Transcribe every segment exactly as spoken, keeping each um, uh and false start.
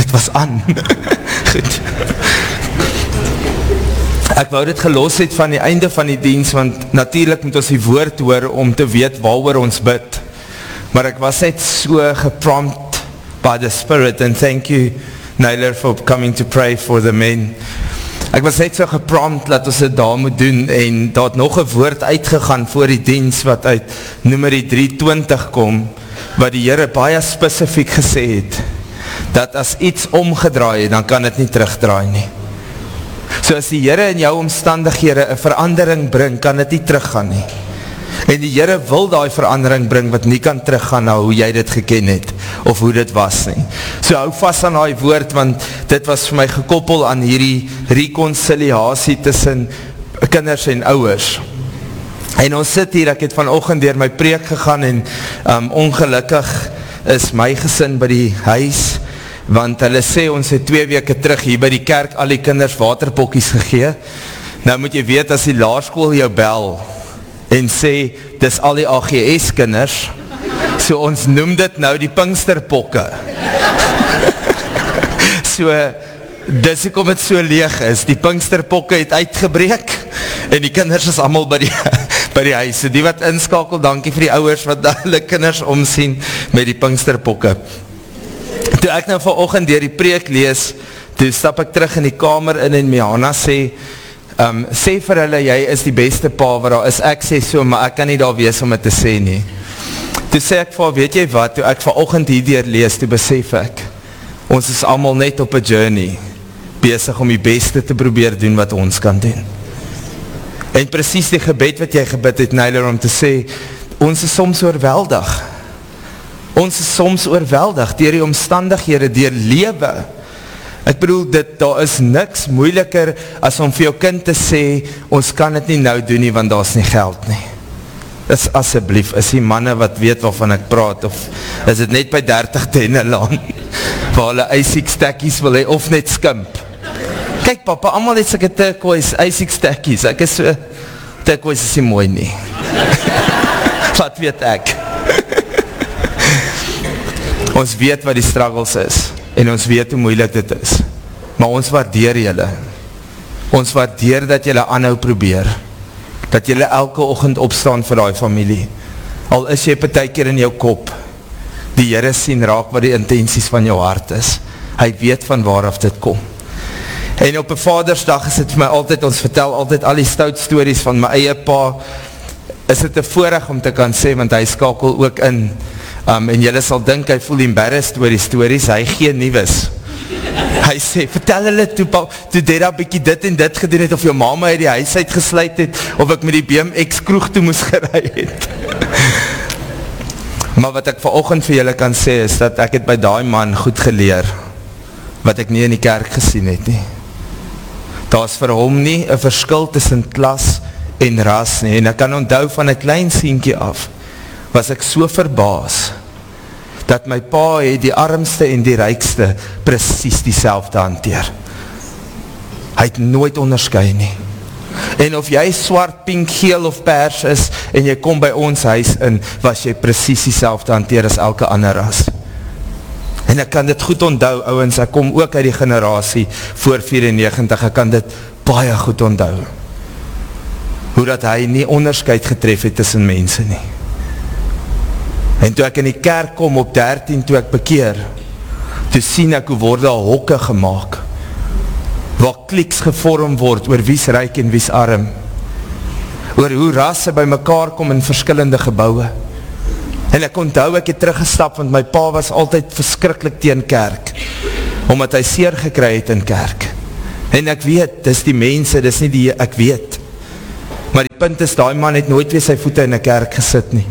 dit was aan. Goed. Ek wou dit gelos het van die einde van die diens, want natuurlijk moet ons die woord hoor om te weet waaroor ons bid. Maar ek was net so geprompt by the Spirit, and thank you, Naylor, for coming to pray for the men. Ek was net so geprompt dat ons dit daar moet doen, en daar het nog een woord uitgegaan voor die diens, wat uit nummer drie twintig kom, wat die Here baie spesifiek gesê het, dat as iets omgedraai het, dan kan het nie terugdraai nie. So as die Here in jou omstandighede een verandering bring, kan het nie teruggaan nie. En die Here wil die verandering bring, wat nie kan teruggaan na hoe jy dit geken het, of hoe dit was nie. So hou vast aan die woord, want dit was vir my gekoppel aan hierdie reconciliasie tussen kinders en ouers. En ons sit hier, ek het vanoggend deur my preek gegaan, en um, ongelukkig is my gesin by die huis, want hulle sê ons het twee weke terug hier by die kerk al die kinders waterpokkies gegee. Nou moet jy weet, as die laerskool jou bel en sê, dis al die A G S kinders, so ons noem dit nou die Pinksterpokke. So, dis ek om het so leeg is, die Pinksterpokke het uitgebreek, en die kinders is allemaal by die, by die huis. So die wat inskakel, dankie vir die ouers wat hulle kinders omsien met die Pinksterpokke. Toe ek nou vanoggend deur die preek lees, toe stap ek terug in die kamer in, en Miana sê, um, sê vir hulle, jy is die beste pa wat daar is. Ek sê so, maar ek kan nie daar wees om het te sê nie. Toe sê ek vir, weet jy wat, toe ek vanoggend hierdeur lees, toe besef ek, ons is allemaal net op 'n journey, besig om die beste te probeer doen wat ons kan doen. En precies die gebed wat jy gebid het, Naylor, om te sê, ons is soms oorweldig. Ons is soms oorweldig deur die omstandighede, deur lewe. Ek bedoel, dit, daar is niks moeiliker as om vir jou kind te sê, ons kan het nie nou doen nie, want daar is nie geld nie. Is asseblief, is die manne wat weet waarvan ek praat, of is dit net by dertig Dennelaan, waar hulle ysig stekkies wil hê, of net skimp. Kyk papa, allemaal het soke turquoise, ysig stekkies, ek is so, turquoise is nie mooi nie. Wat weet ek? Ons weet wat die struggles is, en ons weet hoe moeilik dit is, maar ons waardeer julle, ons waardeer dat julle aanhou probeer, dat julle elke oggend opstaan vir die familie, al is jy partykeer in jou kop, die Here sien raak wat die intensies van jou hart is, hy weet van waaraf dit kom. En op 'n Vadersdag is dit vir my altyd, ons vertel altyd al die stout stories van my eie pa, is dit 'n voorreg om te kan sê, want hy skakel ook in, Um, en jylle sal dink, hy voel embarrassed oor die stories, hy gee nuus. Hy sê, vertel hulle toe, toe Deda bykie dit en dit gedoen het, of jou mama uit die huis uitgesluit het, of ek met die B M X kroeg toe moes gerei het. Maar wat ek vanoggend vir julle kan sê, is dat ek het by daai man goed geleer, wat ek nie in die kerk gesien het nie. Daar is vir hom nie 'n verskil tussen klas en ras nie, en ek kan onthou van 'n klein seentjie af, was ek so verbaas, dat my pa het die armste en die rykste precies dieselfde hanteer. Hy het nooit onderskei nie. En of jy swart, pink, geel of pers is, en jy kom by ons huis in, was jy precies dieselfde hanteer as elke ander ras. En ek kan dit goed onthou, ouens, ek kom ook uit die generasie voor vyfennegentig, ek kan dit baie goed onthou. Hoe dat hy nie onderskeid getref het tussen mense nie. En toe ek in die kerk kom op dertien, toe ek bekeer, toe sien ek hoe word daar hokke gemaak, waar kliks gevorm word oor wie's ryk en wie's arm, oor hoe rasse by mekaar kom in verskillende gebouwe. En ek onthou ek het teruggestap, want my pa was altyd verskriklik teen kerk, omdat hy seer gekry het in kerk. En ek weet, dis die mense, dis nie die, ek weet. Maar die punt is, die man het nooit weer sy voete in die kerk gesit nie.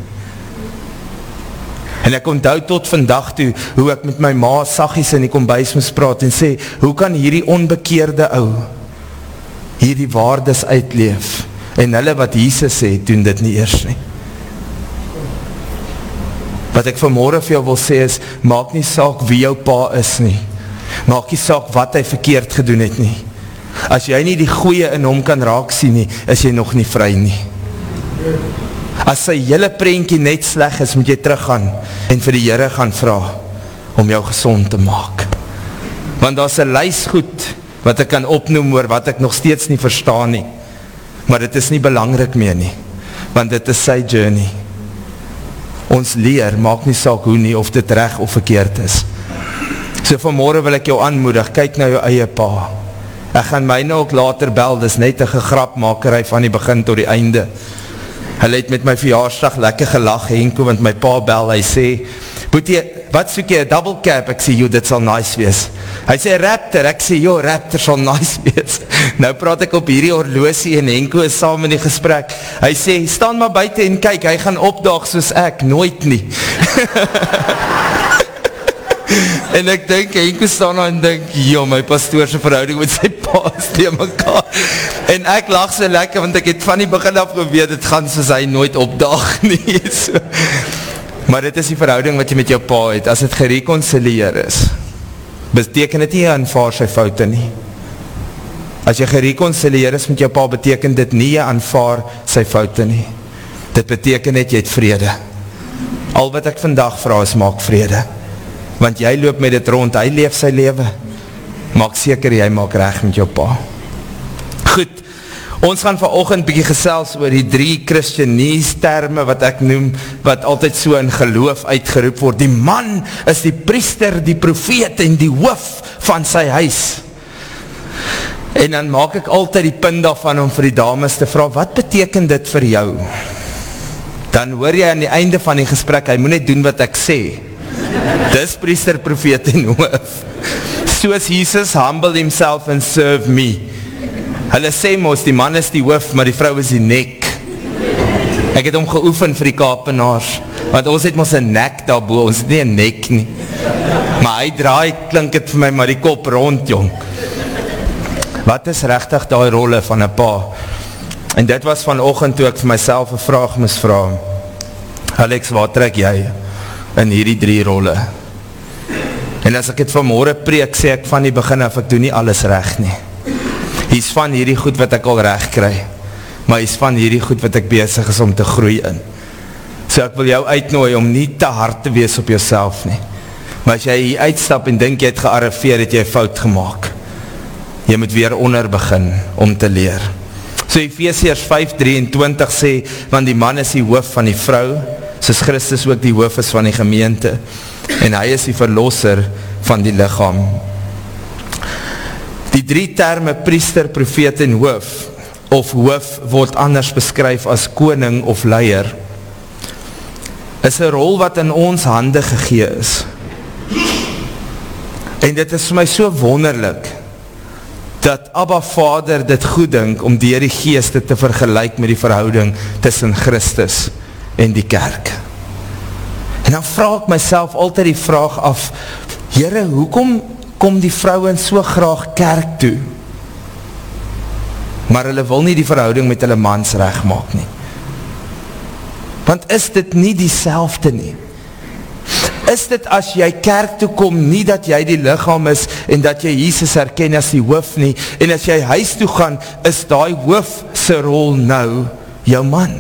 En ek onthou tot vandag toe, hoe ek met my ma saggies in die kombuis moes praat en sê, hoe kan hierdie onbekeerde ou hierdie waardes uitleef? En hulle wat Jesus sê, doen dit nie eers nie. Wat ek vanmorgen vir jou wil sê is, maak nie saak wie jou pa is nie. Maak nie saak wat hy verkeerd gedoen het nie. As jy nie die goeie in hom kan raak sien nie, is jy nog nie vry nie. As sy hele prentjie net sleg is, moet jy teruggaan en vir die Here gaan vra om jou gesond te maak. Want daar's 'n lys goed wat ek kan opnoem oor wat ek nog steeds nie verstaan nie. Maar dit is nie belangrik meer nie, want dit is sy journey. Ons leer, maak nie saak hoe nie, of dit reg of verkeerd is. So vanmorgen wil ek jou aanmoedig, kyk na jou eie pa. Ek gaan my nou ook later bel, dis net 'n gegrapmakerij van die begin tot die einde. Hy het met my verjaarsdag lekker gelag, Henko, want my pa bel, hy sê, Boetie, wat soek jy, 'n double cab? Ek sê, joh, dit sal nice wees. Hy sê, Raptor, ek sê, joh, Raptor sal nice wees. Nou praat ek op hierdie horlosie en Henko is saam in die gesprek. Hy sê, staan maar buiten en kyk, hy gaan opdaag soos ek, nooit nie. En ek denk, Henko staan daar en denk, joh, my pastoorse verhouding met sy pa is die mekaar. En ek lag so lekker, want ek het van die begin af geweet, het gaan soos hy nooit opdaag nie. So. Maar dit is die verhouding wat jy met jou pa het, as het gereconcilieer is, beteken dit nie jy aanvaar sy foute nie. As jy gereconcilieer is met jou pa, beteken dit nie jy aanvaar sy foute nie. Dit beteken net jy het vrede. Al wat ek vandag vraag is, maak vrede. Want jy loop met dit rond, hy leef sy lewe. Maak seker jy maak reg met jou pa. Goed, ons gaan vanoggend bietjie gesels oor die drie Christianese terme wat ek noem, wat altyd so in geloof uitgeroep word. Die man is die priester, die profeet en die hoof van sy huis. En dan maak ek altyd die punt daarvan om vir die dames te vra, wat beteken dit vir jou? Dan hoor jy aan die einde van die gesprek, hy moet net doen wat ek sê. Dis priester, profeet en hoof. Soos Jesus humble himself and serve me. Hulle sê mos, die man is die hoof, maar die vrou is die nek. Ek het hom geoefen vir die Kaapenaars, want ons het mos een nek daarbo, ons het nie een nek nie. Maar hy draai, klink het vir my, maar die kop rond, jong. Wat is regtig die rolle van een pa? En dit was vanoggend toe ek vir myself een vraag moes vra. Alex, wat trek jy in hierdie drie rolle? En as ek het vanmorgen preek, sê ek van die begin af, ek doe nie alles reg nie. Hier is van hierdie goed wat ek al reg kry, maar hier is van hierdie goed wat ek bezig is om te groei in. So ek wil jou uitnooi om nie te hard te wees op jouself nie. Maar as jy hier uitstap en dink jy het gearriveer, het jy fout gemaak. Jy moet weer onder begin om te leer. So Efesiërs vyf drieëntwintig sê, want die man is die hoof van die vrou, soos Christus ook die hoof is van die gemeente, en hy is die verlosser van die liggaam. Die drie terme priester, profeet en hoof, of hoof word anders beskryf as koning of leier, is 'n rol wat in ons hande gegee is. En dit is vir my so wonderlik, dat Abba Vader dit goed dink om deur die Gees dit te vergelyk met die verhouding tussen Christus en die kerk. En dan vraag ek myself altyd die vraag af, Here, hoekom kom die vrouwen so graag kerk toe? Maar hulle wil nie die verhouding met hulle mans reg maak nie. Want is dit nie dieselfde nie? Is dit as jy kerk toe kom, nie dat jy die liggaam is, en dat jy Jesus herken as die hoof nie, en as jy huis toe gaan, is daai hoof se rol nou jou man.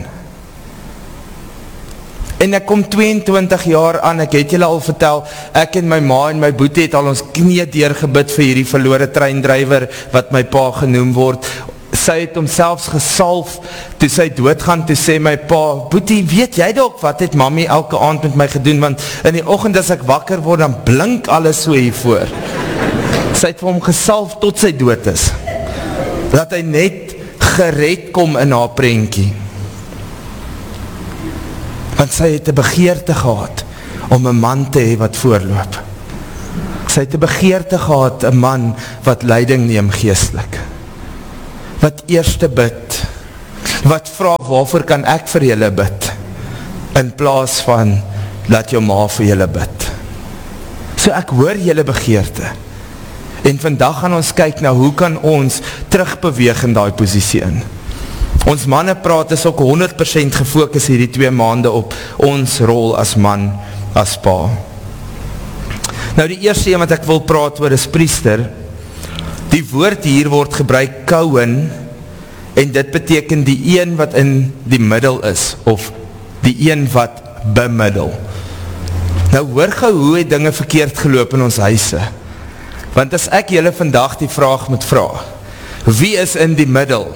En ek kom tweeëntwintig jaar aan, ek het julle al vertel, ek en my ma en my boetie het al ons knie deurgebid vir hierdie verlore treindrywer, wat my pa genoem word. Sy het homselfs gesalf, toe sy doodgaan, toe sê my pa, boetie, weet jy dalk wat het mami elke aand met my gedoen, want in die oggend as ek wakker word, dan blink alles so hiervoor. Sy het vir hom gesalf tot sy dood is, dat hy net gered kom in haar prentjie. Want sy het 'n begeerte gehad om 'n man te hê wat voorloop. Sy het 'n begeerte gehad, 'n man wat leiding neem geestelik. Wat eerste bid, wat vra, waarvoor kan ek vir julle bid, in plaas van, laat jou ma vir julle bid. So ek hoor julle begeerte, en vandag gaan ons kyk na, hoe kan ons terugbeweeg in daai posisie in. Ons manne praat is ook honderd persent gefokus hierdie twee maande op ons rol as man, as pa. Nou die eerste een wat ek wil praat oor is priester. Die woord hier word gebruik Cohen, en dit beteken die een wat in die middel is, of die een wat bemiddel. Nou hoor gou hoe het dinge verkeerd geloop in ons huise. Want as ek julle vandag die vraag moet vra, wie is in die middel?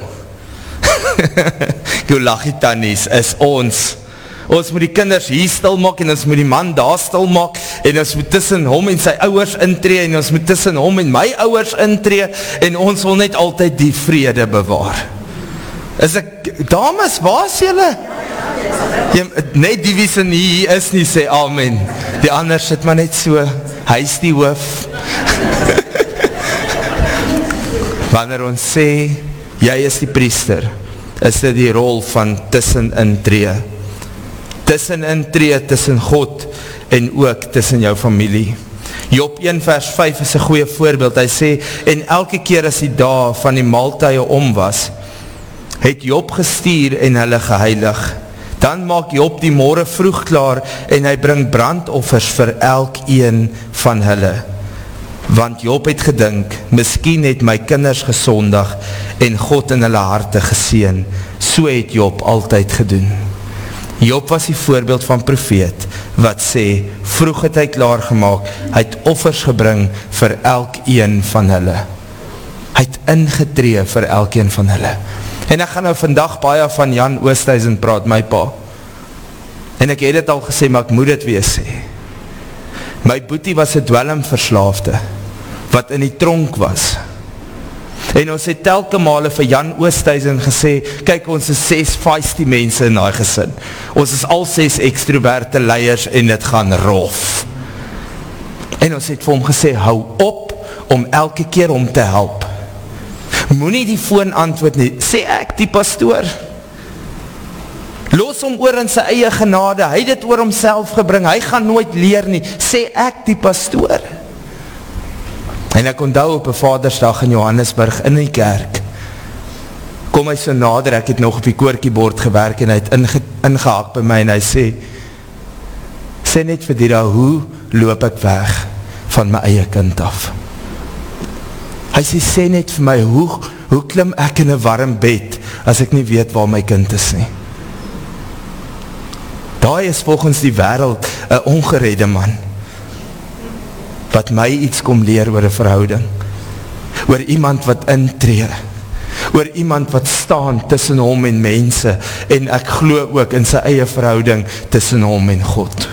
Jou lachie tannies, is ons. Ons moet die kinders hier stil maak, en ons moet die man daar stil maak, en ons moet tussen hom en sy ouers intree, en ons moet tussen hom en my ouers intree, en ons wil net altyd die vrede bewaar. Is ek, dames, waar is julle? Jy, net die wie se nie hier is nie, sê amen. Die ander sit maar net so, hy is die hoof. Wanneer ons sê, jy is die priester, is dit die rol van tussen intree. Tussen intree, tussen God, en ook tussen jou familie. Job een vers vyf is een goeie voorbeeld, hy sê, en elke keer as die dag van die maaltye om was, het Job gestuur en hulle geheilig. Dan maak Job die môre vroeg klaar, en hy bring brandoffers vir elk een van hulle. Want Job het gedink, miskien het my kinders gesondig, en God in hulle harte geseën. So het Job altyd gedoen. Job was die voorbeeld van profeet, wat sê, vroeg het hy klaar gemaak, hy het offers gebring vir elk een van hulle. Hy het ingetree vir elk een van hulle. En ek gaan nou vandag baie van Jan Oosthuizen praat, my pa. En ek het het al gesê, maar ek moet het weer sê. My boetie was een dwelmverslaafde, wat in die tronk was. En ons het telke male vir Jan Oosthuizen gesê, kyk, ons is ses feisty mense in die gesin. Ons is al ses extroverte leiers en het gaan rof. En ons het vir hom gesê, hou op om elke keer om te help. Moenie die foon antwoord nie, sê ek die pastoor. Los hom oor in sy eie genade, hy het dit oor homself gebring, hy gaan nooit leer nie, sê ek die pastoor. En ek onthou op een Vadersdag in Johannesburg in die kerk, kom hy so nader, ek het nog op die koorkiebord gewerk, en hy het inge, ingehaak by my, en hy sê, sê net vir die daar, hoe loop ek weg van my eie kind af? Hy sê, sê net vir my, hoe, hoe klim ek in een warm bed, as ek nie weet waar my kind is nie? Daai is volgens die wêreld een ongeredde man, wat my iets kom leer oor een verhouding, oor iemand wat intree, oor iemand wat staan tussen hom en mense, en ek glo ook in sy eie verhouding tussen hom en God.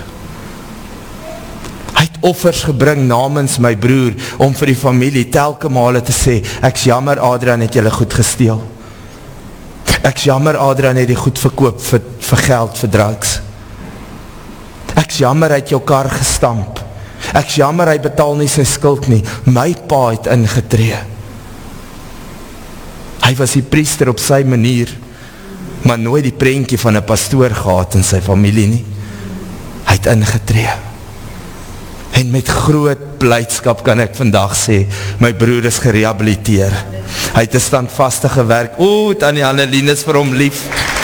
Hy het offers gebring namens my broer, om vir die familie telke male te sê, ek's jammer Adrian het julle goed gesteel, ek's jammer Adrian het die goed verkoop vir, vir geld, vir drugs, ek's jammer hy het jou kar gestamp, ek's jammer hy betaal nie sy skuld nie, my pa het ingetree. Hy was die priester op sy manier, maar nooit die prentjie van 'n pastoor gehad in sy familie nie. Hy het ingetree. En met groot blydskap kan ek vandag sê, my broer is gerehabiliteer. Hy het 'n standvastige werk. O, Tannie Annelien is vir hom lief.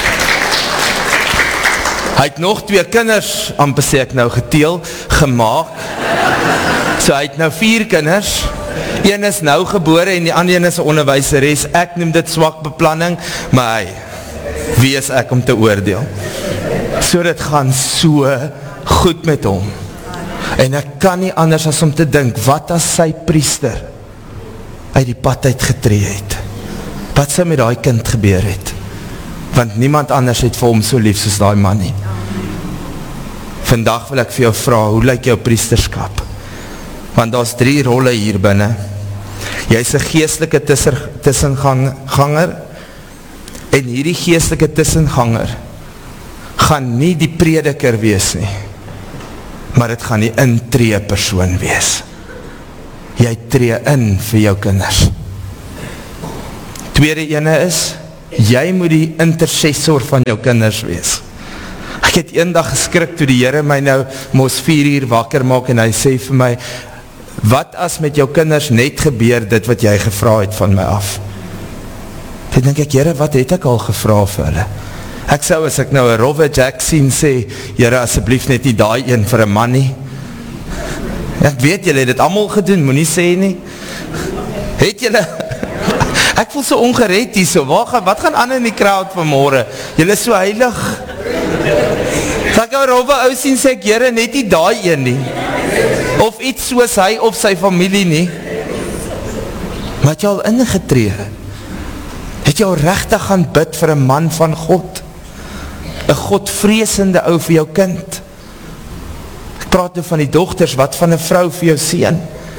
Hy het nog twee kinders, amper sê ek nou geteel, gemaak. So hy het nou vier kinders. Een is nou gebore en die ander een is 'n onderwyseres. Ek noem dit swak beplanning, maar hy, wie is ek om te oordeel? So dit gaan so goed met hom. En ek kan nie anders as om te dink, wat as sy priester uit die pad uitgetree het? Wat sou met daai kind gebeur het? Want niemand anders het vir hom so lief soos daai man nie. Vandag wil ek vir jou vra, hoe lyk jou priesterskap? Want daar's drie rolle hier binne. Jy is 'n geestelike tussenganger, en hierdie geestelike tussenganger gaan nie die prediker wees nie, maar het gaan die intree persoon wees. Jy tree in vir jou kinders. Tweede ene is, jy moet die intercessor van jou kinders wees. Ek het eendag geskrik toe die Here my nou mos vier uur wakker maak en hy sê vir my, wat as met jou kinders net gebeur dit wat jy gevra het van my af? Dan denk ek, Here, wat het ek al gevra vir hulle? Ek sou as ek nou een rowwe Jack sien sê, Here, asseblief net nie daai een vir een man nie. Ek weet, julle het dit allemaal gedoen, moet nie sê nie. Het julle... Ek voel so ongered hier so, wat gaan, wat gaan aan in die crowd vanmorgen? Julle is so heilig. As ek een rowwe ou sien, sê ek, Here, net nie daai een nie. Of iets soos hy of sy familie nie. Maar het jy al ingetree? Het jy al regtig gaan bid vir 'n man van God? 'n Godvreesende ou vir jou kind? Ek praat nou van die dogters, wat van 'n vrou vir jou seun?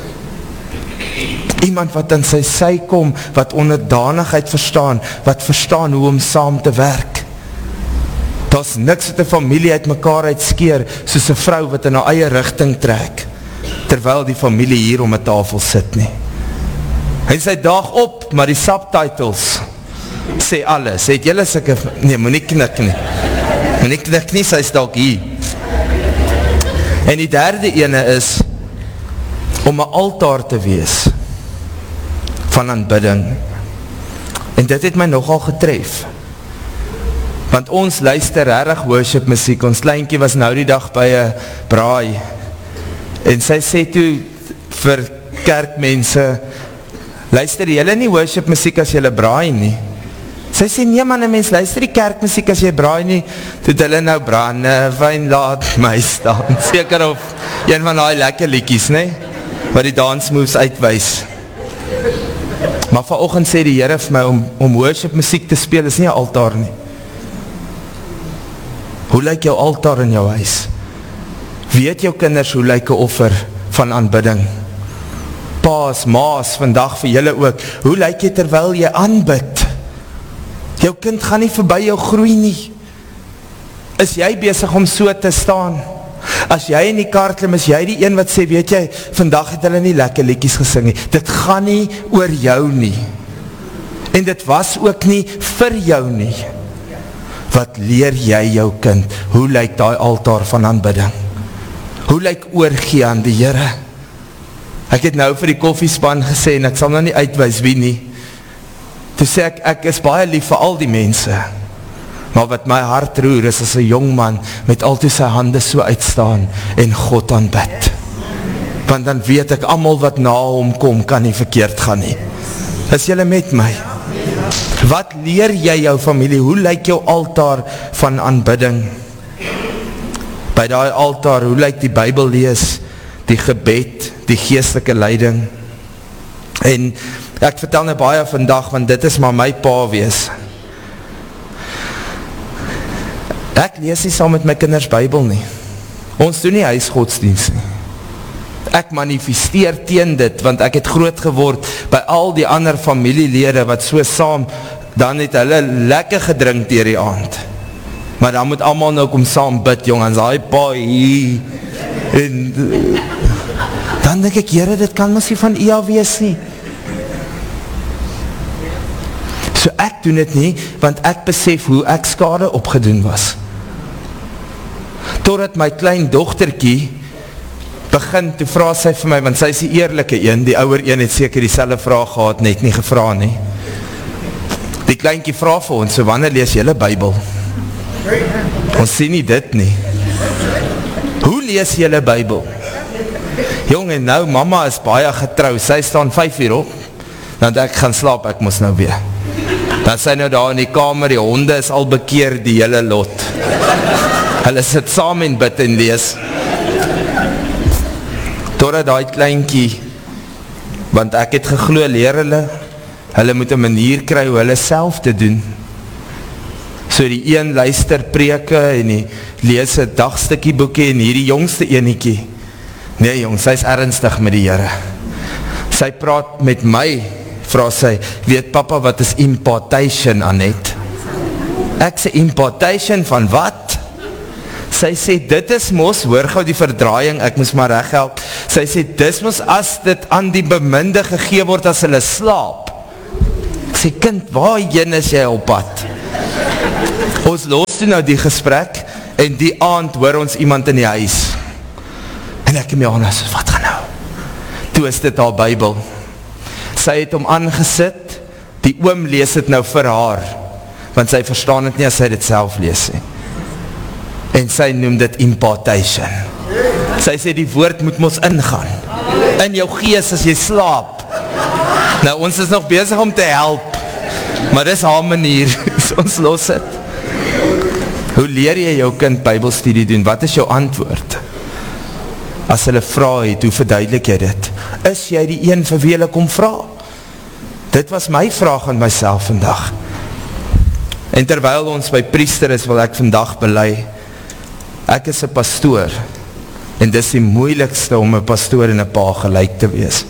Iemand wat in sy sy kom, wat onderdanigheid verstaan, wat verstaan hoe om saam te werk. Daar's niks wat 'n familie uit mekaar uitskeer, soos 'n vrou wat in haar eie rigting trek, terwyl die familie hier om 'n tafel sit nie. En sy daag op, maar die subtitles sê alles. Het julle sulke, nee, moet nie knik nie. Moet nie knik nie, sy is dalk hier. En die derde ene is, om 'n altaar te wees, van aanbidding. En dit het my nogal getref. Want ons luister regtig worship musiek. Ons kleintjie was nou die dag by 'n braai. En sy sê toe vir kerkmense, luister julle nie worship musiek as julle braai nie? Sy sê, nee man, 'n mens luister die kerkmusiek as jy braai nie, toe hulle nou brandewyn laat my staan. Seker of een van die lekker liedjies, nee? Wat die dance moves uitwys. Maar vanoggend sê die Here vir my, om, om worship musiek te speel, is nie 'n altaar nie. Hoe lyk jou altaar in jou huis? Weet jou kinders hoe lyk 'n offer van aanbidding? Paas, maas, vandag vir julle ook. Hoe lyk jy terwyl jy aanbid? Jou kind gaan nie verby jou groei nie. Is jy besig om so te staan? As jy in die kar klim, is jy die een wat sê, weet jy, vandag het hulle nie lekker liedjies gesing nie. Dit gaan nie oor jou nie. En dit was ook nie vir jou nie. Wat leer jy jou kind? Hoe lyk daai altaar van aanbidding? Hoe lyk oorgee aan die Here? Ek het nou vir die koffiespan gesê, en ek sal nou nie uitwys wie nie. Toe sê ek, ek is baie lief vir al die mense. Maar wat my hart roer is as 'n jong man met altyd sy hande so uitstaan en God aanbid. Want dan weet ek, almal wat na hom kom, kan nie verkeerd gaan nie. Is julle met my? Wat leer jy jou familie? Hoe lyk jou altaar van aanbidding? By daai altaar, hoe lyk die Bybel lees, die gebed, die geestelike leiding? En ek vertel nou baie vandag, want dit is maar my pa wees. Ek lees nie saam met my kinders Bybel nie. Ons doen nie huisgodsdienst nie. Ek manifesteer teen dit, want ek het groot geword by al die ander familielede wat so saam, dan het hulle lekker gedrink deur die aand. Maar dan moet almal nou kom saam bid, jongens, hy pa hier. En dan denk ek, Here, dit kan mos nie van U af wees nie. So ek doen dit nie, want ek besef hoe ek skade opgedoen was. Totdat my klein dogtertjie begin, toe vraag sy vir my, want sy is die eerlike een, die ouer een het seker die selfe vraag gehad, net nie gevra nie. Die kleintjie vraag vir ons, so wanneer lees julle Bybel? Ons sien nie dit nie. Hoe lees julle Bybel? Jong, en nou, mama is baie getrou, sy staan vyf uur op, dan ek gaan slaap, ek moes nou weer. Dan sy nou daar in die kamer, die honde is al bekeer die hele lot. Hulle sit saam en bid en lees. Totdat die kleintjie, want ek het geglo, leer hulle, hulle moet 'n manier kry hoe hulle self te doen. So die een luister preke en die lees 'n dagstukkie boekie en hierdie jongste enetjie. Nee jong, sy is ernstig met die Here. Sy praat met my, vra sy, weet papa wat is impartation, Annette? Ek sê impartation van wat? Sy sê, dit is mos, hoor gou die verdraaiing, ek moes maar reghelp. Sy sê, dis mos as dit aan die beminde gegee word as hulle slaap. Ek sê, kind, waarheen is jy op pad? Ons los toe nou die gesprek, en die aand hoor ons iemand in die huis. En ek en my Anna sê, wat gaan nou? Toe is dit haar Bybel. Sy het hom aangesit, die oom lees dit nou vir haar, want sy verstaan het nie as sy dit self lees nie. En sy noem dit impartation. Sy sê die woord moet mos ingaan. In jou gees as jy slaap. Nou ons is nog bezig om te help. Maar dis haar manier. Ons los het. Hoe leer jy jou kind Bybelstudie doen? Wat is jou antwoord? As hulle vraag het, hoe verduidelik jy dit? Is jy die een vir wie hulle kom vraag? Dit was my vraag aan myself vandag. En terwyl ons by priester is, wil ek vandag bely, ek is 'n pastoor, en dis die moeilikste om 'n pastoor en 'n pa gelyk te wees.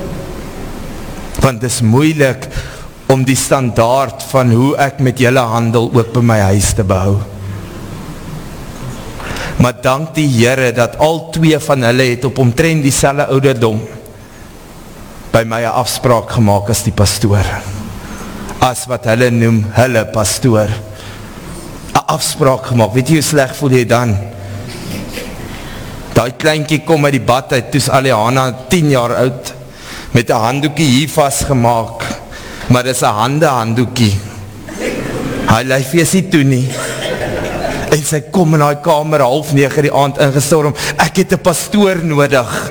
Want dis moeilik om die standaard van hoe ek met julle handel ook by my huis te behou. Maar dank die Here dat al twee van hulle het op omtrent dieselfde ouderdom by my 'n afspraak gemaak as die pastoor. As wat hulle noem, hulle pastoor. 'n Afspraak gemaak. Weet jy hoe sleg voel jy dan? Daai kleintjie kom uit die bad uit, toes Aliana tien jaar oud, met 'n handdoekie hier vastgemaak, maar dis 'n hande handdoekie. Hy lyf wees nie toe nie. En sy kom in die kamer half nege die aand ingestorm, ek het 'n pastoor nodig.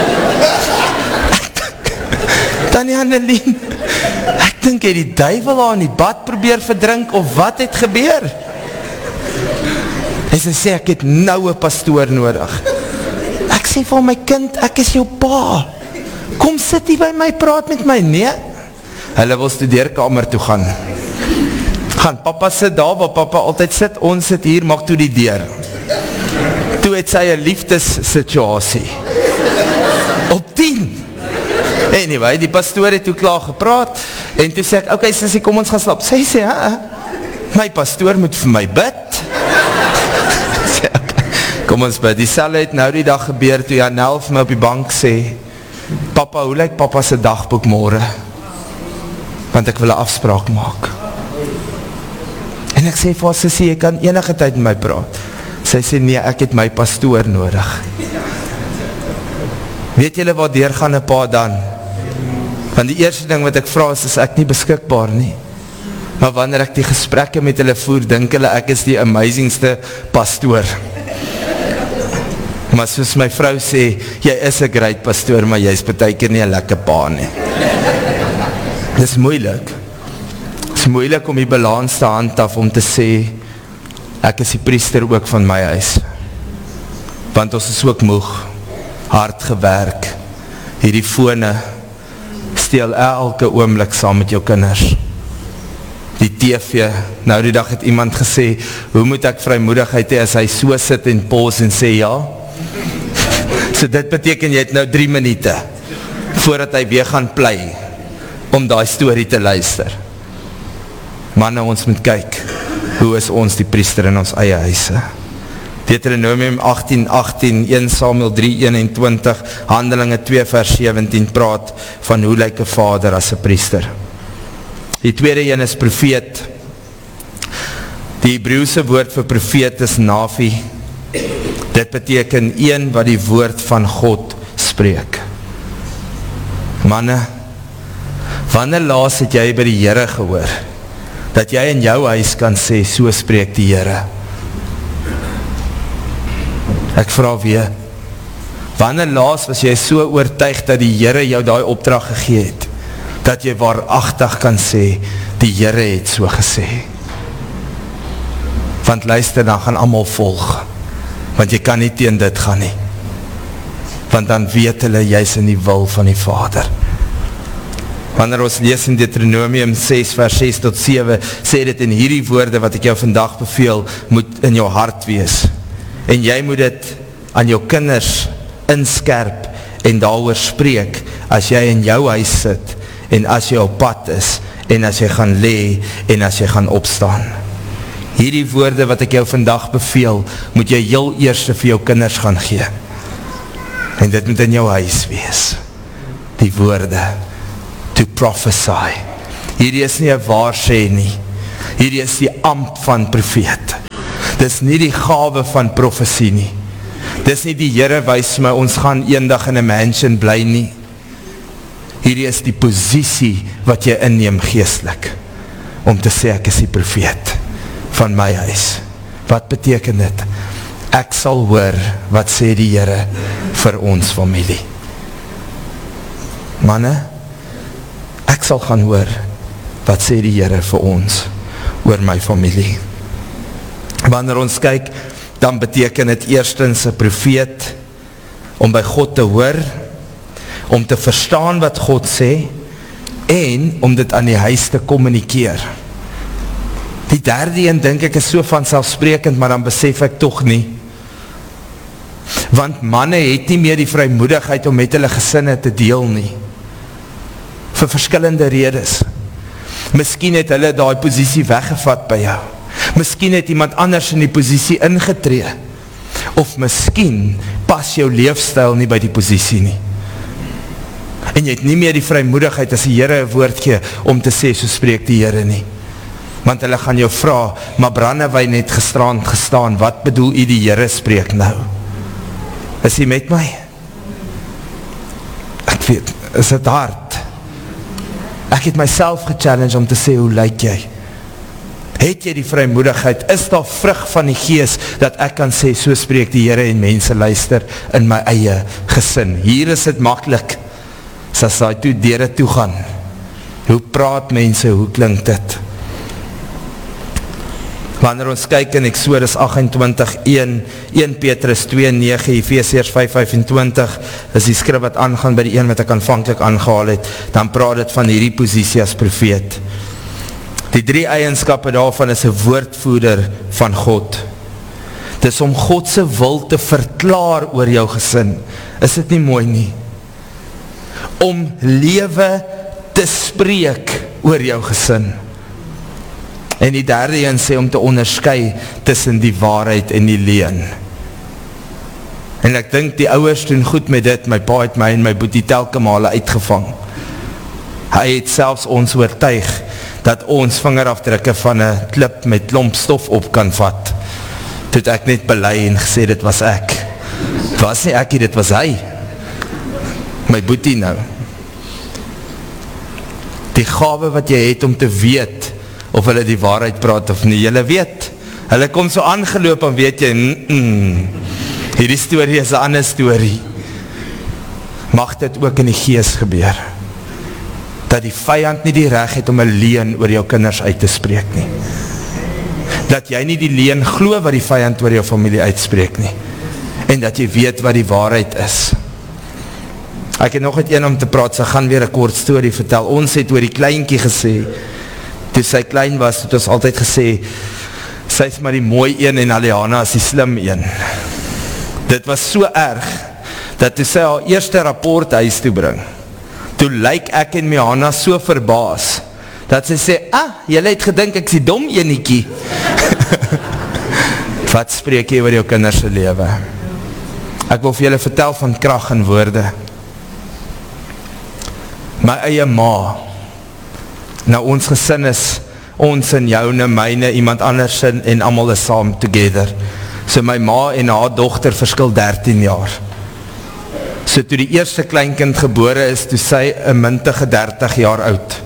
Tannie Annelien, ek dink het die duiwel haar in die bad probeer verdrink, of wat het gebeur? En sy sê, ek het nou 'n pastoor nodig. Ek sê vir my kind, ek is jou pa. Kom sit hier by my, praat met my. Nee, hulle wil studeerkamer toe gaan. Gaan, papa sit daar, waar papa altyd sit, ons sit hier, maak toe die deur. Toe het sy 'n liefdessituasie. Op tien. Anyway, die pastoor het toe klaar gepraat, en toe sê ek, ok, sissie, kom ons gaan slaap. Sy sê, ja, my pastoor moet vir my bid. Kom ons bid, die selfde het nou die dag gebeur, toe Janel vir my op die bank sê, papa, hoe lyk papa se dagboek môre? Want ek wil 'n afspraak maak. En ek sê vir haar, sissie, jy kan enige tyd met my praat. Sy sê, nee, ek het my pastoor nodig. Weet julle wat deur gaan 'n pa dan? Want die eerste ding wat ek vra is, is ek nie beskikbaar nie. Maar wanneer ek die gesprekke met hulle voer, dink hulle ek is die amazingste pastoor. Maar soos my vrou sê, jy is 'n great pastoor, maar jy is partykeer nie 'n lekker pa nie. Dis moeilik. Dis moeilik om die balans te handhaaf om te sê, ek is die priester ook van my huis. Want ons is ook moeg, hard gewerk, hierdie fone steel elke oomblik saam met jou kinders. Die T V, nou die dag het iemand gesê, hoe moet ek vrymoedigheid hê as hy so sit en pause en sê ja? So dit beteken jy het nou drie minute voordat hy weer gaan play om daai storie te luister. Manne, ons moet kyk, hoe is ons die priester in ons eie huise? Deuteronomium agttien agttien, Eerste Samuel drie eenentwintig, Handelinge twee vers sewentien praat van hoe lyk 'n vader as 'n priester. Die tweede een is profeet. Die Hebreëse woord vir profeet is navi. Dit beteken een wat die woord van God spreek. Manne, wanneer laas het jy by die Here gehoor, dat jy in jou huis kan sê, so spreek die Here? Ek vra weer, wanneer laas was jy so oortuig dat die Here jou daai opdrag gegee het, dat jy waaragtig kan sê, die Here het so gesê? Want luister, dan gaan almal volg, want jy kan nie teen dit gaan nie, want dan weet hulle, jy is in die wil van die Vader. Wanneer ons lees in Deuteronomium ses vers ses tot sewe, sê dit in hierdie woorde wat ek jou vandag beveel, moet in jou hart wees, en jy moet dit aan jou kinders inskerp, en daaroor spreek, as jy in jou huis sit, en as jy op pad is, en as jy gaan lê, en as jy gaan opstaan. Hierdie woorde wat ek jou vandag beveel, moet jy heel eerste vir jou kinders gaan gee. En dit moet in jou huis wees. Die woorde, to prophesy. Hierdie is nie 'n waarsê nie. Hierdie is die ampt van profeet. Dis nie die gawe van profesie nie. Dis nie die Here wys my, ons gaan eendag in 'n mansion bly nie. Hierdie is die posisie wat jy inneem geestelik, om te sê ek is die profeet van my huis. Wat beteken dit? Ek sal hoor wat sê die Here vir ons familie. Manne, ek sal gaan hoor wat sê die Here vir ons oor my familie. Wanneer ons kyk, dan beteken dit eerstens 'n profeet om by God te hoor, om te verstaan wat God sê, en om dit aan die huis te kommunikeer. Die derde een dink ek is so vanselfsprekend, maar dan besef ek toch nie. Want manne het nie meer die vrymoedigheid om met hulle gesinne te deel nie. Vir verskillende redes. Miskien het hulle daai posisie weggevat by jou. Miskien het iemand anders in die posisie ingetree. Of miskien pas jou leefstyl nie by die posisie nie. En jy het nie meer die vrymoedigheid as die Here 'n woord gee om te sê, so spreek die Here nie. Want hulle gaan jou vra, maar brandewyn het gisterand gestaan, wat bedoel u die Here spreek nou? Is hy met my? Ek weet, is dit hard? Ek het myself gechallenge om te sê, hoe lyk jy? Het jy die vrymoedigheid? Is daar vrug van die Gees, dat ek kan sê, so spreek die Here en mense luister in my eie gesin? Hier is dit maklik, as hy toe deure toe gaan. Hoe praat mense, hoe klink dit? Wanneer ons kyk in Exodus agt-en-twintig, een, een Petrus twee nege, Efesiërs vyf vyf-en-twintig, is die skrif wat aangaan by die een wat ek aanvanklik aangehaal het, dan praat het van hierdie posisie as profeet. Die drie eienskappe daarvan is 'n woordvoerder van God. Dis om God se wil te verklaar oor jou gesin. Is dit nie mooi nie? Om lewe te spreek oor jou gesin. En die derde een sê om te onderskei tussen die waarheid en die leuen. En ek dink die ouers doen goed met dit, my pa het my en my boetie telke male uitgevang. Hy het selfs ons oortuig dat ons vingerafdrukke van 'n klip met klomp stof op kan vat. Toe ek net bely en gesê, dit was ek. Het was nie ek, dit was hy. My boetie nou. Die gawe wat jy het om te weet, of hulle die waarheid praat of nie, julle weet, hulle kom so aangeloop en weet jy, mm -mm, hierdie storie is 'n ander storie. Mag dit ook in die Gees gebeur, dat die vyand nie die reg het om 'n leuen oor jou kinders uit te spreek nie, dat jy nie die leuen glo wat die vyand oor jou familie uitspreek nie, en dat jy weet wat die waarheid is. Ek het nog het een om te praat, sy gaan weer 'n kort storie vertel. Ons het oor die kleintjie gesê, toe sy klein was, het ons altyd gesê, sy is maar die mooi een en Aliana is die slim een. Dit was so erg, dat toe sy haar eerste rapport huis toe bring, toe lyk ek en Miana so verbaas, dat sy sê, ah, jylle het gedink ek is die dom eniekie. Wat spreek jy oor jou kinders se lewe? Ek wil vir julle vertel van krag en woorde. My eie ma, nou ons gesin is, ons en joune, myne, iemand anders in, en almal is saam together. So my ma en haar dogter verskil dertien jaar. So toe die eerste kleinkind gebore is, toe sy 'n mintige dertig jaar oud.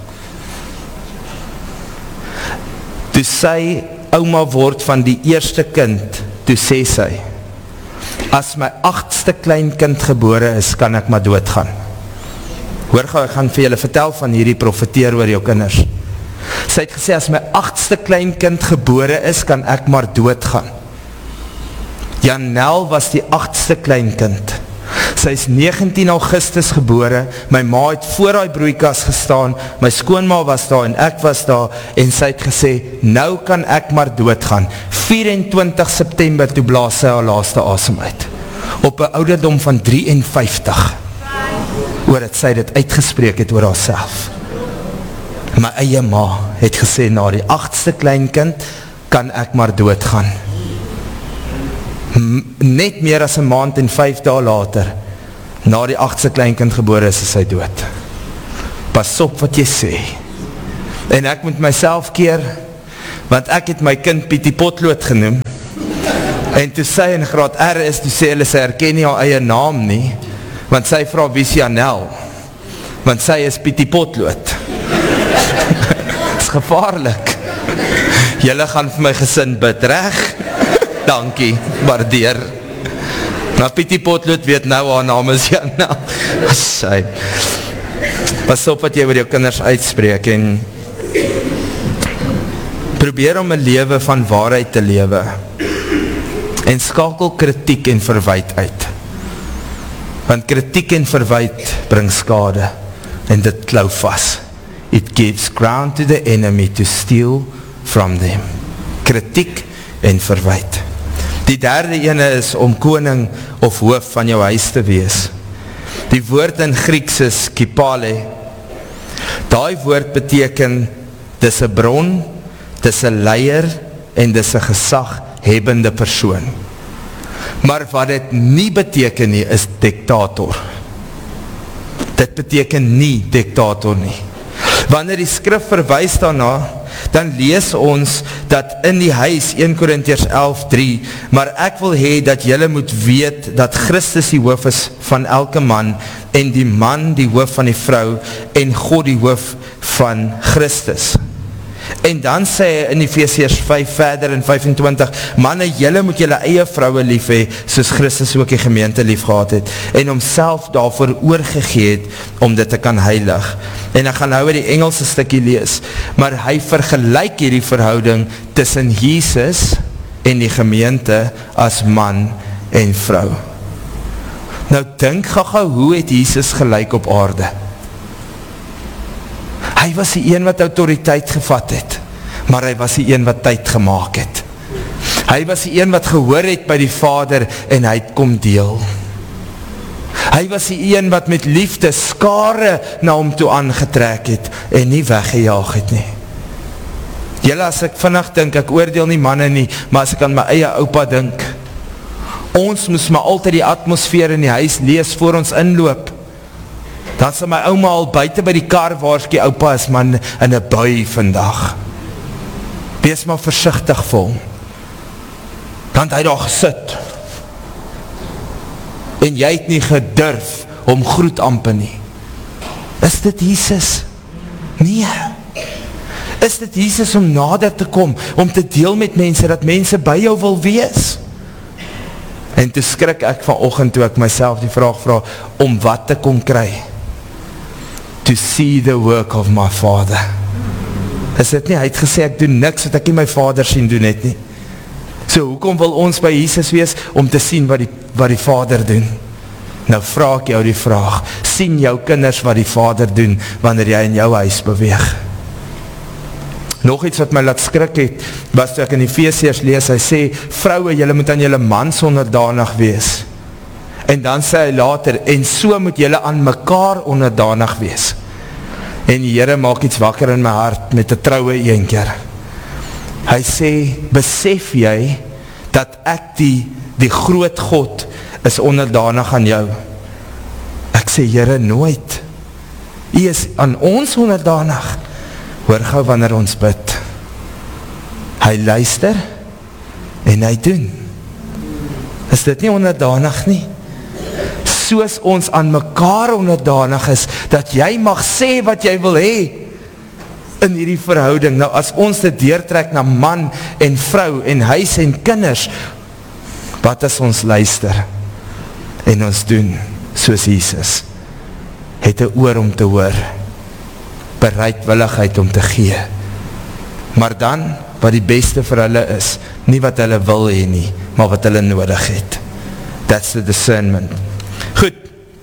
Toe sy ouma word van die eerste kind, toe sê sy, as my agtste kleinkind gebore is, kan ek maar doodgaan. Hoor gou, ek gaan vir julle vertel van hierdie profeteer oor jou kinders. Sy het gesê, as my agtste kleinkind gebore is, kan ek maar doodgaan. Janel was die agtste kleinkind. Sy is negentien Augustus gebore, my ma het voor haar broeikas gestaan, my skoonma was daar en ek was daar, en sy het gesê, nou kan ek maar doodgaan. vyf-en-twintig September, toe blaas sy haar laaste asem uit. Op 'n ouderdom van drie en vyftig. Oor het sy dit uitgespreek het oor haarself. My eie ma het gesê, na die agtste kleinkind kan ek maar doodgaan. Net meer as 'n maand en vyf dae later, na die agtste kleinkind gebore is, is sy dood. Pas op wat jy sê. En ek moet myself keer, want ek het my kind Pietie Potlood genoem, en toe sy in graad R is, toe sê hulle, sy herken nie haar eie naam nie, want sy vra wie is Janel, want sy is Pietie Potlood. Is gevaarlik. Julle gaan vir my gesin bid, reg? Dankie, waardeer. Nou Pietie Potlood weet nou, haar naam is Janel. Sy. Pas op wat jy oor jou kinders uitspreek, en probeer om 'n lewe van waarheid te lewe, en skakel kritiek en verwyd uit. Want kritiek en verwyd bring skade, en dit klou vas. it gives ground to the enemy to steal from them. Kritiek en verwyte. Die derde ene is om koning of hoof van jou huis te wees. Die woord in Grieks is kipale. Daai woord beteken, dis 'n bron, dis 'n leier en dis 'n gesaghebende persoon. Maar wat dit nie beteken nie, is diktator. Dit beteken nie diktator nie. Wanneer die skrif verwys daarna, dan lees ons dat in die huis, een Korintiërs elf drie, maar ek wil hê dat julle moet weet dat Christus die hoof is van elke man, en die man die hoof van die vrou, en God die hoof van Christus. En dan sê hy in Efesiërs vyf verder in vyfentwintig, manne, julle moet julle eie vroue lief hê, soos Christus ook die gemeente lief gehad het, en homself daarvoor oorgegee het, om dit te kan heilig. En ek gaan nou weer die Engelse stukkie lees, maar hy vergelyk hierdie verhouding tussen Jesus en die gemeente as man en vrou. Nou dink gaga, hoe het Jesus gelyk op aarde? Hy was die een wat autoriteit gevat het, maar hy was die een wat tyd gemaak het. Hy was die een wat gehoor het by die Vader en hy het kom deel. Hy was die een wat met liefde skare na hom toe aangetrek het en nie weggejaag het nie. Julle, as ek vannacht dink, ek oordeel nie manne nie, maar as ek aan my eie oupa dink, ons moes maar altyd die atmosfeer in die huis lees voor ons inloop. Dan sal my ouma al buiten by die kar waarskie, oupa is man in 'n bui vandag. Wees maar versigtig vir hom. Dan het hy daar gesit. En jy het nie gedurf om groet amper nie. Is dit Jesus? Nee. Is dit Jesus om nader te kom, om te deel met mense, dat mense by jou wil wees? En toe skrik ek vanoggend toe ek myself die vraag vraag, om wat te kom kry? To see the work of my Father. Is dit nie, hy het gesê, ek doen niks wat ek nie my Vader sien doen het nie. So, hoekom wil ons by Jesus wees? Om te sien wat die, wat die Vader doen. Nou vraag ek jou die vraag, sien jou kinders wat die Vader doen, wanneer jy in jou huis beweeg? Nog iets wat my laat skrik het, was toe ek in Efesiërs lees, hy sê, vroue, julle moet aan julle mans onderdanig wees. En dan sê hy later, en so moet julle aan mekaar onderdanig wees. En die Here maak iets wakker in my hart, met 'n troue een keer. Hy sê, besef jy, dat ek die, die groot God, is onderdanig aan jou? Ek sê, Here, nooit. U is aan ons onderdanig. Hoor gou wanneer ons bid. Hy luister, en hy doen. Is dit nie onderdanig nie? Soos ons aan mekaar onderdanig is, dat jy mag sê wat jy wil hê, in hierdie verhouding. Nou as ons dit deurtrek na man en vrou, en huis en kinders, wat as ons luister, en ons doen, soos Jesus, het 'n oor om te hoor, bereidwilligheid om te gee, maar dan, wat die beste vir hulle is, nie wat hulle wil hê nie, maar wat hulle nodig het. That's the discernment. Goed,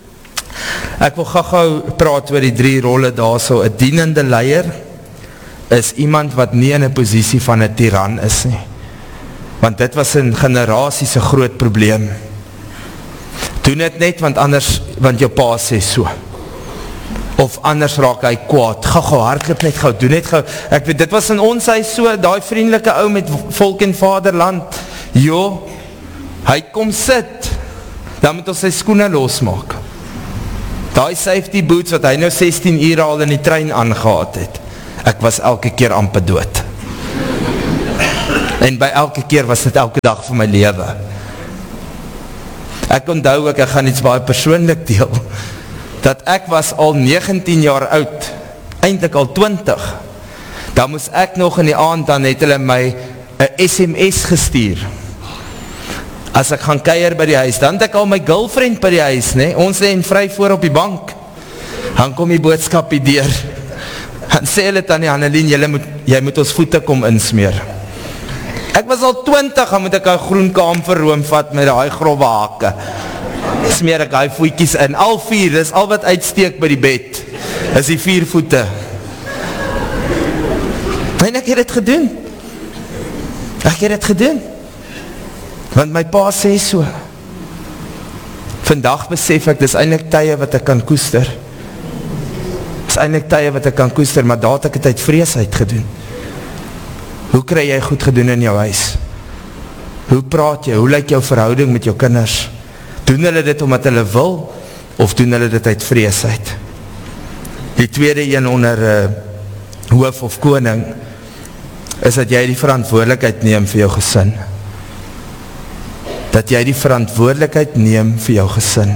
ek wil gou-gou praat oor die drie rolle daar so. 'n dienende leier is iemand wat nie in 'n posisie van 'n tiran is nie, want dit was in generasies 'n groot probleem. Doen dit net, want anders, want jou pa sê so, of anders raak hy kwaad, gou gou, hardloop net gou, doen net gou, ek weet, dit was in ons huis so, daai vriendelike ou met volk en vaderland, jo, hy kom sit, dan moet ons sy skoene losmaak, daai safety boots, wat hy nou sestien uur al in die trein aangehaad het, ek was elke keer amper dood, en by elke keer was dit elke dag van my lewe. Ek onthou ook, ek gaan iets baie persoonlik deel, dat ek was al negentien jaar oud, eintlik al twintig, dan moes ek nog in die aand, dan het hulle my 'n S M S gestuur, as ek gaan kuier by die huis, dan het ek al my girlfriend by die huis, nee? Ons lê en vry voor op die bank, dan kom die boodskap die deur, dan sê hulle dan die Annelien, jy moet, jy moet ons voete kom insmeer. Ek was al twintig, dan moet ek 'n groen kaamverroom vat met daai grove hake. Smeer ek daai voetjies in, al vier, dis al wat uitsteek by die bed, is die vier voete. En ek het het gedoen. Ek het het gedoen. Want my pa sê so. Vandag besef ek, dis eintlik tye wat ek kan koester. Dis eintlik tye wat ek kan koester, maar daar het ek het uit vrees uit gedoen. Hoe kry jy goed gedoen in jou huis? Hoe praat jy? Hoe lyk jou verhouding met jou kinders? Doen hulle dit omdat hulle wil, of doen hulle dit uit vrees uit? Die tweede een onder uh, hoof of koning, is dat jy die verantwoordelikheid neem vir jou gesin. Dat jy die verantwoordelikheid neem vir jou gesin.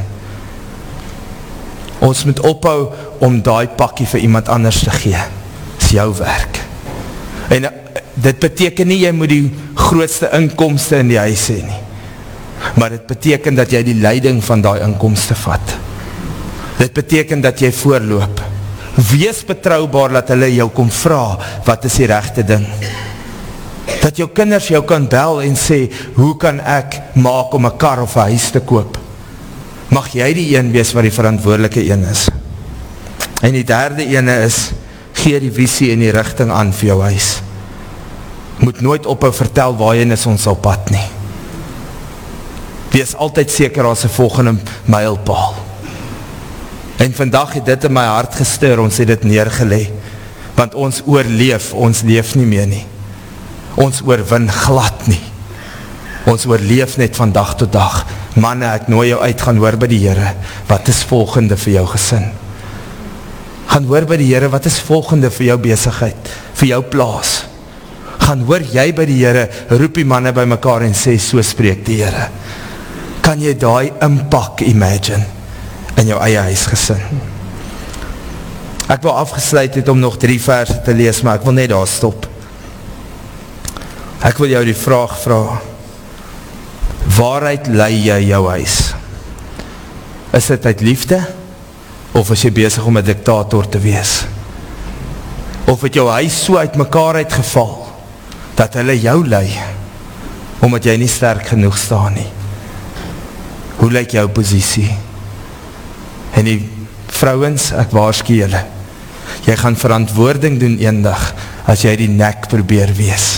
Ons moet ophou om daai pakkie vir iemand anders te gee. Dis jou werk. En dit beteken nie, jy moet die grootste inkomste in die huis hê nie. Maar dit beteken dat jy die leiding van daai inkomste vat. Dit beteken dat jy voorloop. Wees betroubaar dat hulle jou kom vra, wat is die regte ding? Dat jou kinders jou kan bel en sê, hoe kan ek maak om 'n kar of 'n huis te koop? Mag jy die een wees wat die verantwoordelike een is. En die derde ene is, gee die visie en die rigting aan vir jou huis. Moet nooit ophou vertel waarheen is ons op pad nie. Wees altyd seker as 'n volgende mylpaal. En vandag het dit in my hart gestuur, ons het dit neergelê, want ons oorleef, ons leef nie meer nie. Ons oorwin glad nie. Ons oorleef net van dag tot dag. Manne, ek nooi jou uit, gaan hoor by die Here, wat is volgende vir jou gesin? Gaan hoor by die Here, wat is volgende vir jou besigheid, vir jou plaas? Gaan hoor jy by die Here, roep die manne by mekaar en sê, so spreek die Here. Kan jy daai impak imagine in jou eie huisgesin? Ek wil afgesluit het om nog drie verse te lees, maar ek wil net daar stop. Ek wil jou die vraag vra, waaruit lei jy jou huis? Is dit uit liefde, of is jy besig om 'n diktator te wees? Of het jou huis so uit mekaar uitgeval, dat hulle jou lei, omdat jy nie sterk genoeg staan nie? Hoe lyk jou posisie? En die vrouens, ek waarsku julle, jy gaan verantwoording doen eendag, as jy die nek probeer wees.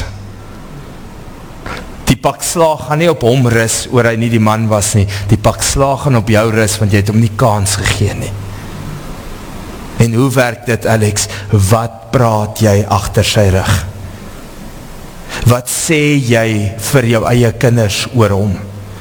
Die pak slaag gaan nie op hom rus, oor hy nie die man was nie. Die pak slaag gaan op jou rus, want jy het hom nie kans gegee nie. En hoe werk dit, Alex? Wat praat jy agter sy rug? Wat sê jy vir jou eie kinders oor hom?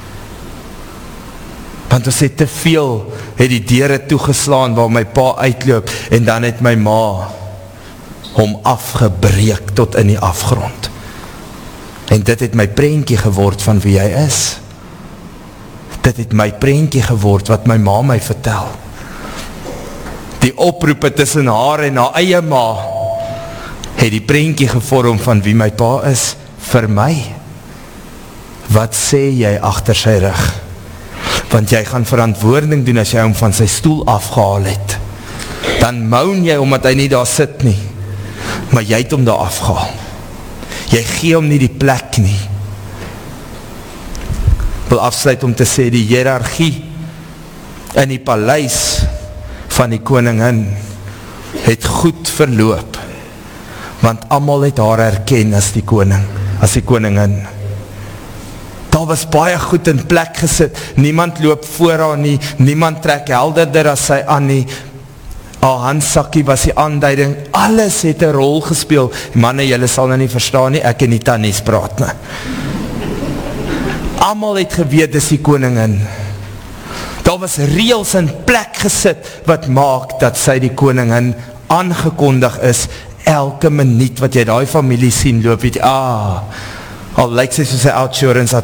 Want ons het te veel, het die deure toegeslaan waar my pa uitloop, en dan het my ma hom afgebreek tot in die afgrond. En dit het my prentjie geword van wie hy is. Dit het my prentjie geword wat my ma my vertel. Die oproepe tussen haar en haar eie ma het die prentjie gevorm van wie my pa is vir my. Wat sê jy agter sy rug? Want jy gaan verantwoording doen as jy hom van sy stoel afgehaal het. Dan moan jy omdat hy nie daar sit nie, maar jy het hom daar afgehaal. Jy gee hom nie die plek nie. Ek wil afsluit om te sê, die hiërargie in die paleis van die koningin het goed verloop, want almal het haar herken as die koning, as die koningin. Daar was baie goed in plek gesit, niemand loop voor haar nie, niemand trek helderder as sy aan nie, haar handsakkie was die aanduiding, alles het 'n rol gespeel. Manne, julle sal nou nie verstaan nie, ek en die tannies praat nie. Almal het geweet, dis die koningin. Daar was reëls in plek gesit, wat maak dat sy die koningin aangekondig is, elke minuut wat jy daai familie sien loop, weet jy, ah, al lyk sy soos sy outsurance